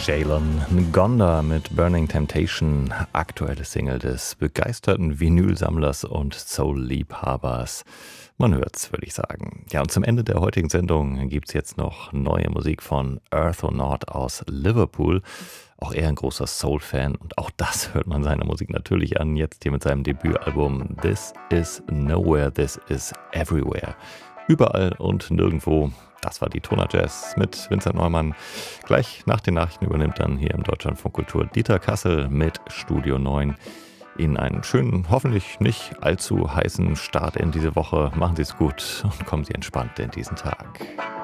Jalen Ngonda mit Burning Temptation, aktuelle Single des begeisterten Vinylsammlers und Soul-Liebhabers. Man hört's, würde ich sagen. Ja, und zum Ende der heutigen Sendung gibt's jetzt noch neue Musik von Earthonaut aus Liverpool. Auch er ein großer Soul-Fan und auch das hört man seiner Musik natürlich an. Jetzt hier mit seinem Debütalbum This Is Nowhere, This Is Everywhere. Überall und nirgendwo. Das war die Toner Jazz mit Vincent Neumann. Gleich nach den Nachrichten übernimmt dann hier im Deutschlandfunk Kultur Dieter Kassel mit Studio 9. Ihnen einen schönen, hoffentlich nicht allzu heißen Start in diese Woche. Machen Sie es gut und kommen Sie entspannt in diesen Tag.